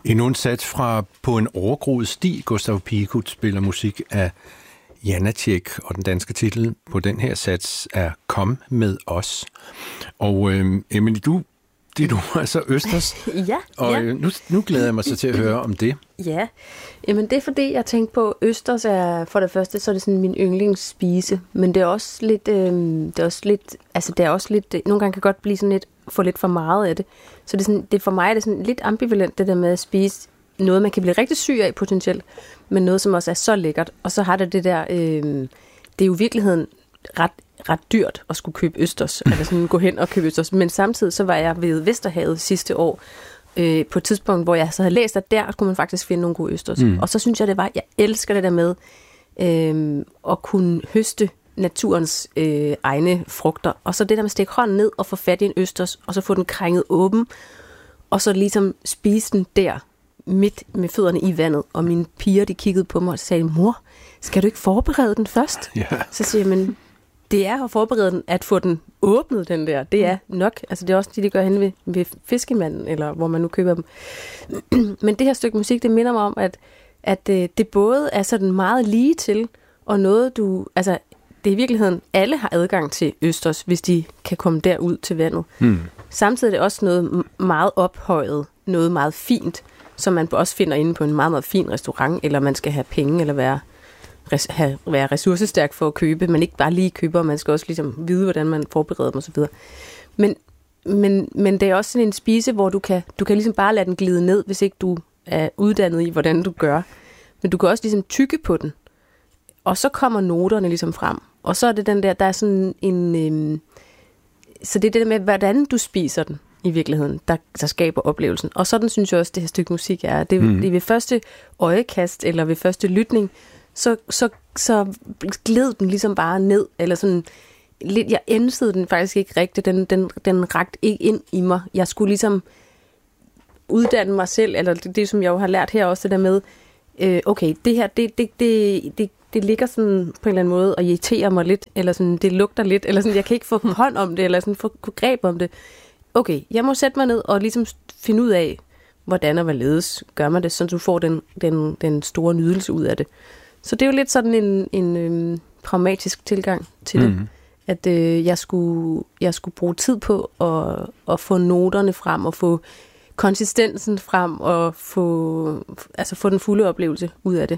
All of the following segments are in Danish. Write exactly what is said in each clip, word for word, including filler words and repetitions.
Endnu en sats fra På en overgroet sti. Gustav Pilgaard spiller musik af Janáček, og den danske titel på den her sats er Kom med os. Og øh, Emily, du, det du er så østers, ja, og ja. Øh, nu, nu glæder jeg mig så til at høre om det. Ja, jamen det er fordi, jeg tænkte på, østers er for det første, så er det sådan min yndlingsspise, men det er også lidt, øh, det er også lidt, altså det er også lidt, nogle gange kan godt blive sådan lidt, få lidt for meget af det. Så det er, sådan, det for mig er det sådan lidt ambivalent, det der med at spise noget, man kan blive rigtig syg af potentielt, men noget, som også er så lækkert. Og så har det det der, øh, det er jo i virkeligheden ret, ret dyrt at skulle købe østers, eller sådan gå hen og købe østers. Men samtidig så var jeg ved Vesterhavet sidste år, øh, på et tidspunkt, hvor jeg så havde læst, at der kunne man faktisk finde nogle gode østers. Mm. Og så synes jeg, det var, jeg elsker det der med øh, at kunne høste naturens øh, egne frugter. Og så det der med at stikke hånden ned og få fat i en østers, og så få den krænget åben, og så ligesom spise den der, midt med fødderne i vandet. Og mine piger, de kiggede på mig og sagde, mor, skal du ikke forberede den først? Ja. Så siger jeg, men det er at forberede den, at få den åbnet, den der. Det er nok. Altså det er også det, de gør hen ved, ved fiskemanden, eller hvor man nu køber dem. Men det her stykke musik, det minder mig om, at, at det både er sådan meget lige til, og noget du, altså det er i virkeligheden, alle har adgang til østers, hvis de kan komme derud til vandet. Mm. Samtidig er det også noget meget ophøjet, noget meget fint, som man også finder inde på en meget, meget fin restaurant, eller man skal have penge, eller være, res, have, være ressourcestærk for at købe, men ikke bare lige køber, man skal også ligesom vide, hvordan man forbereder dem osv. Men, men, men det er også sådan en spise, hvor du kan, du kan ligesom bare lade den glide ned, hvis ikke du er uddannet i, hvordan du gør. Men du kan også ligesom tygge på den, og så kommer noterne ligesom frem. Og så er det den der, der er sådan en... Øhm, så det er det der med, hvordan du spiser den i virkeligheden, der, der skaber oplevelsen. Og sådan synes jeg også, det her stykke musik er. Det, mm. det er ved første øjekast, eller ved første lytning, så, så, så gled den ligesom bare ned, eller sådan lidt, jeg ænsede den faktisk ikke rigtigt, den, den, den rakte ikke ind i mig. Jeg skulle ligesom uddanne mig selv, eller det, det som jeg jo har lært her også, det der med, øh, okay, det her, det, det, det, det, det ligger sådan på en eller anden måde og irriterer mig lidt, eller sådan, det lugter lidt, eller sådan, jeg kan ikke få hånd om det, eller sådan få greb om det. Okay, jeg må sætte mig ned og ligesom finde ud af, hvordan og hvorledes gør man det, så du får den, den, den store nydelse ud af det. Så det er jo lidt sådan en, en øhm, pragmatisk tilgang til det, mm. at øh, jeg, skulle, jeg skulle bruge tid på at, at få noterne frem, og få konsistensen frem, og få, altså få den fulde oplevelse ud af det.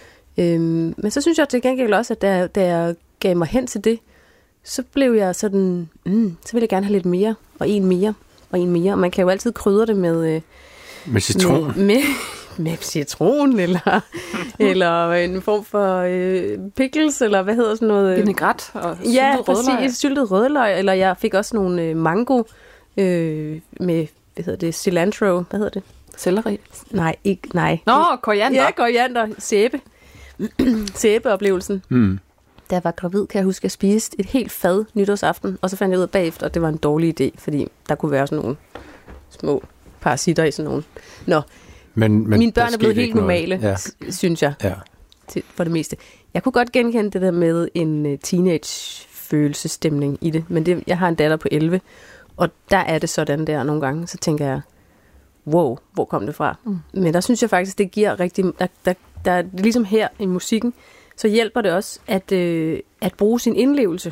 Øhm, men så synes jeg til gengæld også, at da, da jeg gav mig hen til det, så blev jeg sådan, mm, så ville jeg gerne have lidt mere, og en mere, og en mere. Og man kan jo altid krydre det med... Øh, med citron. Med, med, med citron, eller, eller en form for øh, pickles, eller hvad hedder sådan noget? Vinaigrette og syltet ja, rødløg. Ja, syltet rødløg, eller jeg fik også nogle øh, mango øh, med, hvad hedder det, cilantro, hvad hedder det? Selleri? Nej, ikke, nej. Nå, koriander. Ja, koriander, sæbe. Sæbeoplevelsen. Mm. Da jeg var gravid, kan jeg huske, at jeg spiste et helt fad nytårsaften, og så fandt jeg ud af bagefter, at det var en dårlig idé, fordi der kunne være sådan nogle små parasitter i sådan nogle. Nå, men, men mine børn er blevet helt normale, ja. synes jeg, ja. til, for det meste. Jeg kunne godt genkende det der med en uh, teenage-følelsestemning i det, men det, jeg har en datter på elleve, og der er det sådan der nogle gange, så tænker jeg, wow, hvor kom det fra? Mm. Men der synes jeg faktisk, det giver rigtig, der, der, der ligesom her i musikken, så hjælper det også at, øh, at bruge sin indlevelse.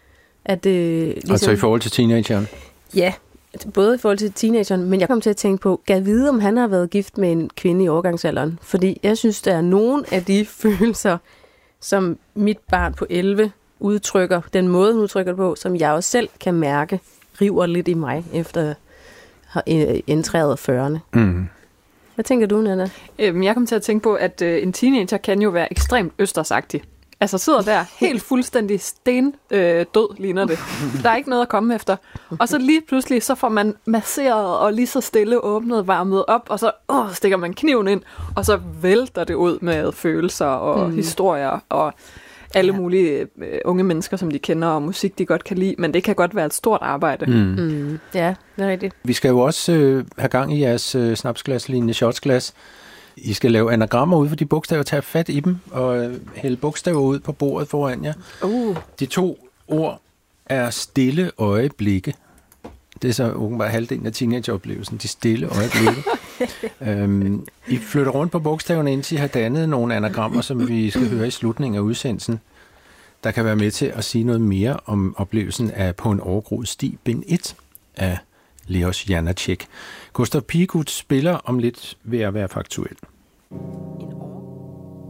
At, øh, ligesom, altså i forhold til teenageren? Ja, både i forhold til teenageren, men jeg kom til at tænke på, gad vide, om han har været gift med en kvinde i overgangsalderen. Fordi jeg synes, der er nogen af de følelser, som mit barn på elleve udtrykker, den måde hun udtrykker det på, som jeg også selv kan mærke, river lidt i mig, efter at have indtrædet fyrrerne. Mm. Hvad tænker du, Nana? Øhm, jeg kom til at tænke på, at øh, en teenager kan jo være ekstremt østersagtig. Altså sidder der helt fuldstændig sten øh, død, ligner det. Der er ikke noget at komme efter. Og så lige pludselig, så får man masseret og lige så stille åbnet, varmet op, og så åh, stikker man kniven ind, og så vælter det ud med følelser og mm. historier og alle ja. mulige øh, unge mennesker, som de kender, og musik, de godt kan lide. Men det kan godt være et stort arbejde. Mm. Mm. Ja, det er rigtigt. Vi skal jo også øh, have gang i jeres øh, snapsglaslignende shotsglas. I skal lave anagrammer ud for de bogstaver, tage fat i dem og øh, hælde bogstaver ud på bordet foran jer. Uh. De to ord er stille øjeblikke. Det er så åbenbart halvdelen af teenageoplevelsen, de stille øjeblikke. øhm, I flytter rundt på bogstaverne, indtil I har dannet nogle anagrammer, som vi skal høre i slutningen af udsendelsen, der kan være med til at sige noget mere om oplevelsen af På en overgroet sti, bind et af Leos Janáček. Gustav Piekut spiller om lidt ved at være faktuel.